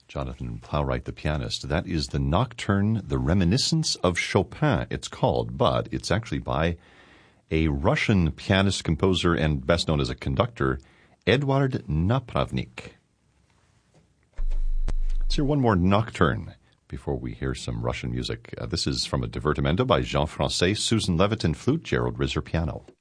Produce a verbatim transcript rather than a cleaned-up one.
Jonathan Plowright, the pianist. That is the Nocturne, the Reminiscence of Chopin, it's called, but it's actually by a Russian pianist, composer, and best known as a conductor, Eduard Napravnik. Let's hear one more Nocturne before we hear some Russian music. Uh, this is from a Divertimento by Jean Francais, Susan Leviton, flute, Gerald Rizzer, piano.